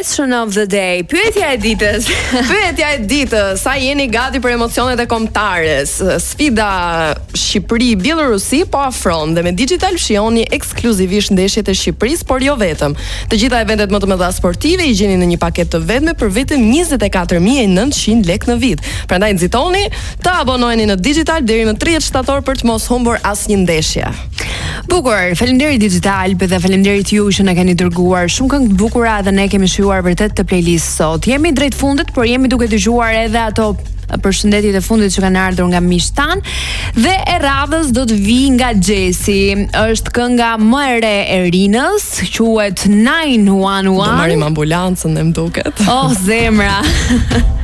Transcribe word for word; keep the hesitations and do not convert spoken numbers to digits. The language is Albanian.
Question of the day. Pyetja e ditës. Pyetja e ditës. Sa jeni gati për emocionet e kombëtares? Sfida Shqipëri-Bielorusi po afron dhe me Digital shihoni ekskluzivisht ndeshjet e Shqipërisë, por jo vetëm. Të gjitha eventet më të mëdha sportive i gjeni në një paketë të vetme për vetëm njëzet e katër mijë e nëntëqind lekë në vit. Prandaj nxitoni, të abonoheni në Digital deri në tridhjetë shtator për të mos humbur asnjë ndeshje. Bukur, faleminderit Digital, dhe faleminderit ju që na keni dërguar shumë këngë të bukura dhe ne kemi shijuar vërtet të playlist sot. Jemi drejt fundit, por jemi duke dëgjuar edhe ato përshëndetjet e fundit që kanë ardhur nga miqtë tan dhe e radhës do të vi nga Gjesi. Është kënga më e re e Rinës, quhet nine one one. Do marrim ambulancën, më duket. Oh, zemra.